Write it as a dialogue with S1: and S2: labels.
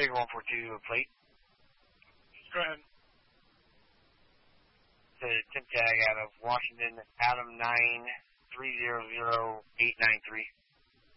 S1: Figure 142 plate.
S2: Go ahead.
S1: The tip tag out of Washington, Adam 930893.